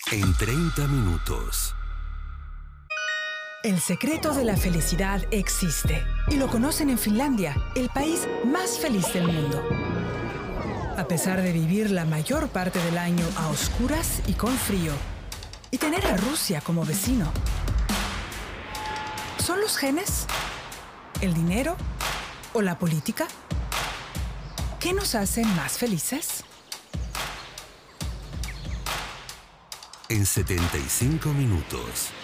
En 30 minutos. El secreto de la felicidad existe y lo conocen en Finlandia, el país más feliz del mundo. A pesar de vivir la mayor parte del año a oscuras y con frío, y tener a Rusia como vecino. ¿Son los genes? ¿El dinero? ¿O la política? ¿Qué nos hace más felices? En 75 minutos.